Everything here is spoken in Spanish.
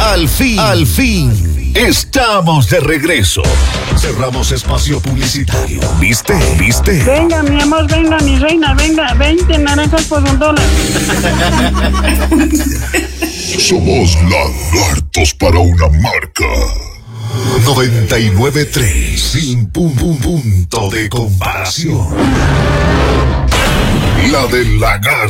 Al fin, estamos de regreso. Cerramos espacio publicitario. ¿Viste? Venga, mi amor, venga, mi reina, venga, 20 naranjas por $1. Somos lagartos para una marca. 99.3, sin punto de comparación. La del lagarto.